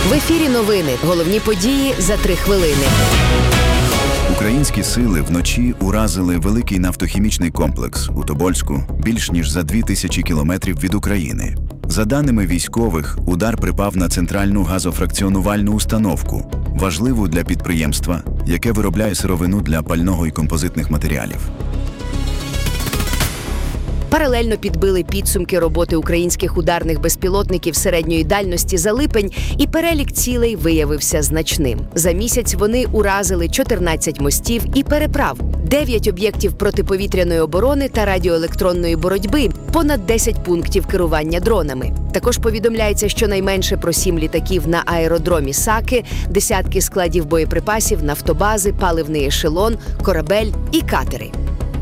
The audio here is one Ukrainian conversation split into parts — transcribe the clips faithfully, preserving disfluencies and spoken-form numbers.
В ефірі новини. Головні події за три хвилини. Українські сили вночі уразили великий нафтохімічний комплекс у Тобольську, більш ніж за дві тисячі кілометрів від України. За даними військових, удар припав на центральну газофракціонувальну установку, важливу для підприємства, яке виробляє сировину для пального і композитних матеріалів. Паралельно підбили підсумки роботи українських ударних безпілотників середньої дальності за липень, і перелік цілей виявився значним. За місяць вони уразили чотирнадцять мостів і переправ, дев'ять об'єктів протиповітряної оборони та радіоелектронної боротьби, понад десять пунктів керування дронами. Також повідомляється щонайменше про сім літаків на аеродромі Саки, десятки складів боєприпасів, нафтобази, паливний ешелон, корабель і катери.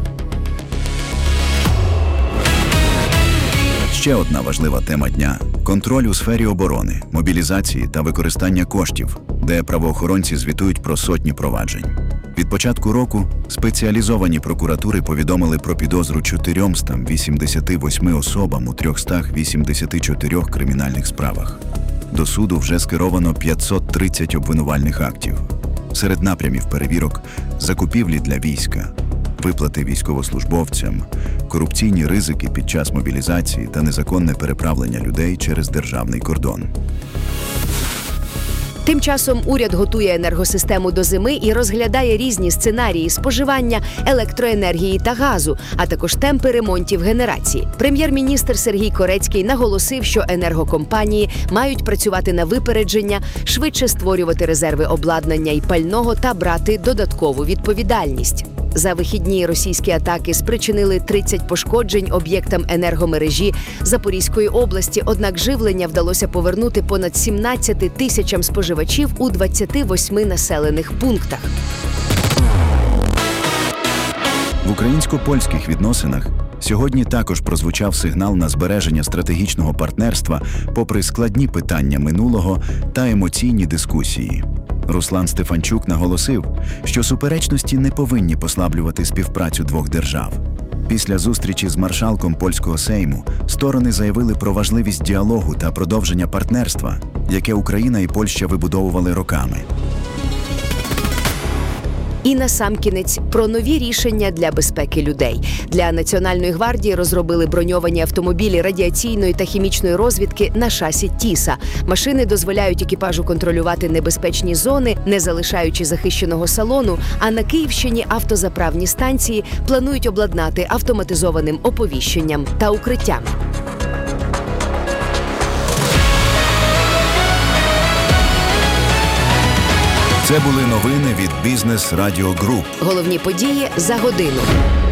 Ще одна важлива тема дня – контроль у сфері оборони, мобілізації та використання коштів, де правоохоронці звітують про сотні проваджень. Від початку року спеціалізовані прокуратури повідомили про підозру чотириста вісімдесят вісім особам у триста вісімдесят чотири кримінальних справах. До суду вже скеровано п'ятсот тридцять обвинувальних актів. Серед напрямів перевірок – закупівлі для війська, виплати військовослужбовцям, корупційні ризики під час мобілізації та незаконне переправлення людей через державний кордон. Тим часом уряд готує енергосистему до зими і розглядає різні сценарії споживання електроенергії та газу, а також темпи ремонтів генерації. Прем'єр-міністр Сергій Корецький наголосив, що енергокомпанії мають працювати на випередження, швидше створювати резерви обладнання і пального та брати додаткову відповідальність. За вихідні російські атаки спричинили тридцять пошкоджень об'єктам енергомережі Запорізької області, однак живлення вдалося повернути понад сімнадцяти тисячам споживачів у двадцяти восьми населених пунктах. В українсько-польських відносинах сьогодні також прозвучав сигнал на збереження стратегічного партнерства попри складні питання минулого та емоційні дискусії. Руслан Стефанчук наголосив, що суперечності не повинні послаблювати співпрацю двох держав. Після зустрічі з маршалком польського Сейму сторони заявили про важливість діалогу та продовження партнерства, яке Україна і Польща вибудовували роками. І насамкінець про нові рішення для безпеки людей. Для Національної гвардії розробили броньовані автомобілі радіаційної та хімічної розвідки на шасі Тіса. Машини дозволяють екіпажу контролювати небезпечні зони, не залишаючи захищеного салону, а на Київщині автозаправні станції планують обладнати автоматизованим оповіщенням та укриттям. Це були новини від Бізнес Радіо Груп. Головні події за годину.